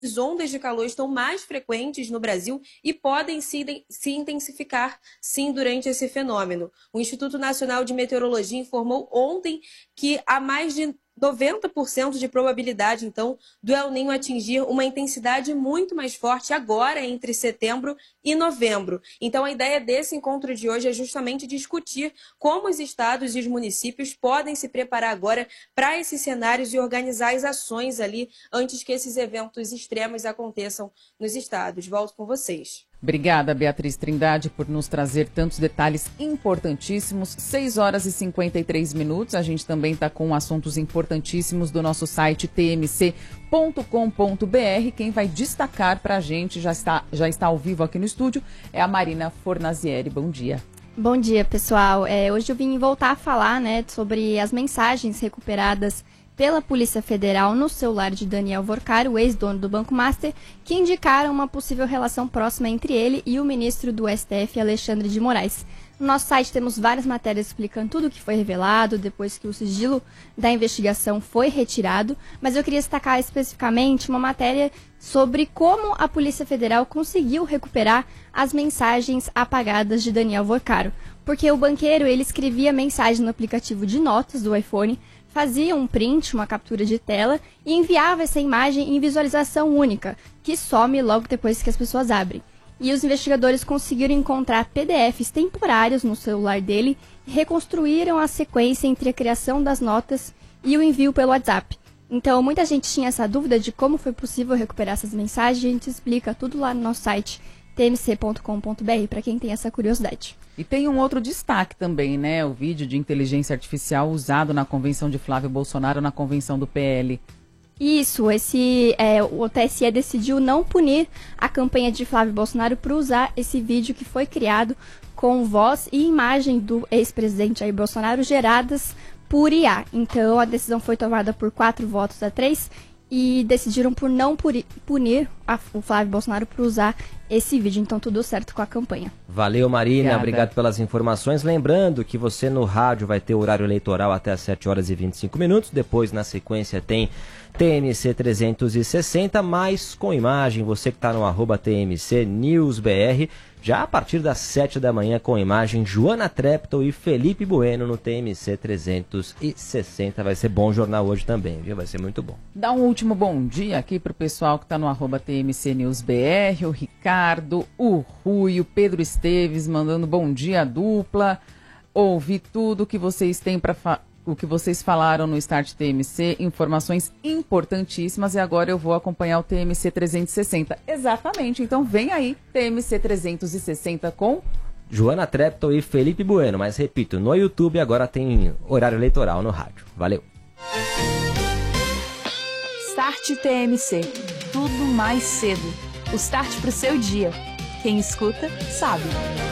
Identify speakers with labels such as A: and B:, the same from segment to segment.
A: ondas de calor estão mais frequentes no Brasil e podem se intensificar, sim, durante esse fenômeno. O Instituto Nacional de Meteorologia informou ontem que há mais de 90% de probabilidade, então, do El Niño atingir uma intensidade muito mais forte agora, entre setembro e novembro. Então, a ideia desse encontro de hoje é justamente discutir como os estados e os municípios podem se preparar agora para esses cenários e organizar as ações ali antes que esses eventos extremos aconteçam nos estados. Volto com vocês.
B: Obrigada, Beatriz Trindade, por nos trazer tantos detalhes importantíssimos. 6 horas e 53 minutos. A gente também está com assuntos importantíssimos do nosso site tmc.com.br. Quem vai destacar para a gente, já está ao vivo aqui no estúdio, é a Marina Fornazieri. Bom dia.
C: Bom dia, pessoal. Hoje eu vim voltar a falar, sobre as mensagens recuperadas pela Polícia Federal no celular de Daniel Vorcaro, o ex-dono do Banco Master, que indicaram uma possível relação próxima entre ele e o ministro do STF, Alexandre de Moraes. No nosso site temos várias matérias explicando tudo o que foi revelado depois que o sigilo da investigação foi retirado, mas eu queria destacar especificamente uma matéria sobre como a Polícia Federal conseguiu recuperar as mensagens apagadas de Daniel Vorcaro. Porque o banqueiro, ele escrevia mensagem no aplicativo de notas do iPhone, fazia um print, uma captura de tela e enviava essa imagem em visualização única, que some logo depois que as pessoas abrem. E os investigadores conseguiram encontrar PDFs temporários no celular dele e reconstruíram a sequência entre a criação das notas e o envio pelo WhatsApp. Então, muita gente tinha essa dúvida de como foi possível recuperar essas mensagens. A gente explica tudo lá no nosso site tmc.com.br, para quem tem essa curiosidade.
B: E tem um outro destaque também, né? O vídeo de inteligência artificial usado na convenção de Flávio Bolsonaro, na convenção do PL.
C: Isso, o TSE decidiu não punir a campanha de Flávio Bolsonaro por usar esse vídeo que foi criado com voz e imagem do ex-presidente Jair Bolsonaro geradas por IA. Então, a decisão foi tomada por 4-3 e decidiram por não punir o Flávio Bolsonaro por usar esse vídeo. Então, tudo certo com a campanha.
D: Valeu, Marina.
B: Obrigada.
D: Obrigado pelas informações. Lembrando que você no rádio vai ter o horário eleitoral até às 7 horas e 25 minutos. Depois, na sequência, tem TMC 360, mas com imagem. Você que está no @TMC NewsBR, já a partir das 7 da manhã com imagem, Joana Treptow e Felipe Bueno no TMC 360. Vai ser bom jornal hoje também, viu? Vai ser muito bom.
B: Dá um último bom dia aqui para o pessoal que está no @TMC NewsBR, o Ricardo, o Rui, o Pedro Esteves mandando bom dia dupla. Ouvi tudo que vocês têm o que vocês falaram no Start TMC, informações importantíssimas, e agora eu vou acompanhar o TMC 360. Exatamente, então vem aí, TMC 360 com
D: Joana Treptow e Felipe Bueno, mas repito, no YouTube agora tem horário eleitoral no rádio. Valeu!
E: Start TMC, tudo mais cedo. O start pro seu dia. Quem escuta, sabe.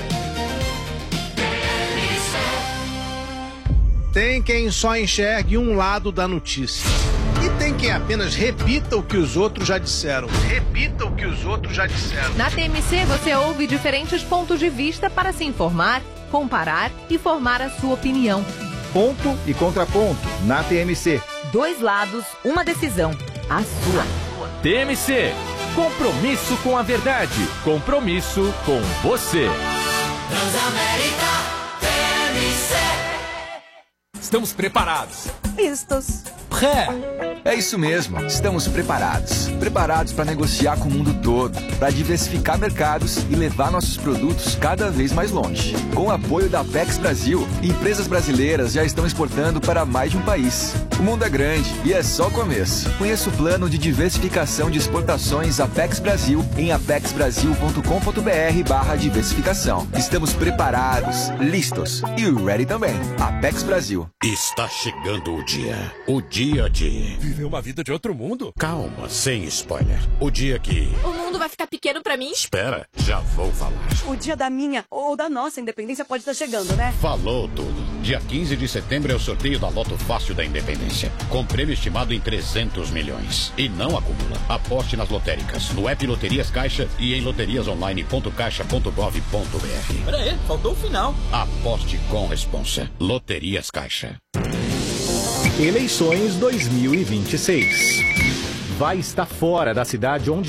F: Tem quem só enxergue um lado da notícia. E tem quem apenas repita o que os outros já disseram. Repita o que os outros já disseram.
G: Na TMC você ouve diferentes pontos de vista para se informar, comparar e formar a sua opinião.
H: Ponto e contraponto na TMC.
G: 2 lados, uma decisão. A sua.
I: TMC. Compromisso com a verdade. Compromisso com você.
J: Transamérica TMC.
I: Estamos preparados.
G: Vistos.
H: É isso mesmo, estamos preparados. Preparados para negociar com o mundo todo, para diversificar mercados e levar nossos produtos cada vez mais longe. Com o apoio da Apex Brasil, empresas brasileiras já estão exportando para mais de um país. O mundo é grande e é só o começo. Conheça o plano de diversificação de exportações Apex Brasil em apexbrasil.com.br/diversificação. Estamos preparados, listos e ready também. Apex Brasil.
K: Está chegando o dia de
I: viver uma vida de outro mundo.
K: Calma, sem spoiler. O dia que
L: o mundo vai ficar pequeno pra mim?
K: Espera, já vou falar.
L: O dia da minha ou da nossa independência pode estar chegando, né?
K: Falou tudo. Dia 15 de setembro é o sorteio da Loto Fácil da Independência, com prêmio estimado em 300 milhões. E não acumula. Aposte nas lotéricas, no app Loterias Caixa e em loteriasonline.caixa.gov.br.
M: Pera aí, faltou o final.
K: Aposte com responsa. Loterias Caixa.
H: Eleições 2026.
M: vai estar fora da cidade onde